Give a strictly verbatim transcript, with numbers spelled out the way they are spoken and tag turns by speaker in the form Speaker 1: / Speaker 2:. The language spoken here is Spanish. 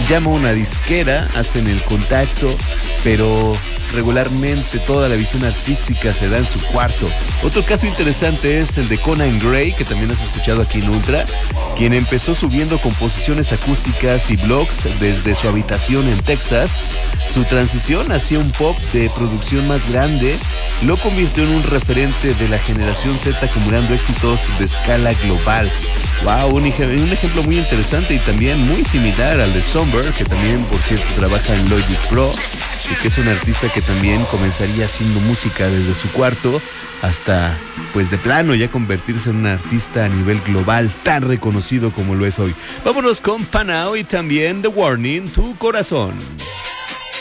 Speaker 1: llama a una disquera, hacen el contacto, pero regularmente toda la visión artística se da en su cuarto. Otro caso interesante es el de Conan Gray, que también has escuchado aquí en Ultra, quien empezó subiendo composiciones acústicas y blogs desde su habitación en Texas. Su transición hacia un pop de producción más grande lo convirtió en un referente de la generación Z, acumulando éxitos de escala global. Wow, un, ej- un ejemplo muy interesante y también muy similar al de Somber, que también, por cierto, trabaja en Logic Pro y que es un artista que también comenzaría haciendo música desde su cuarto hasta, pues de plano, ya convertirse en un artista a nivel global tan reconocido como lo es hoy. Vámonos con Panao y también The Warning, Tu Corazón.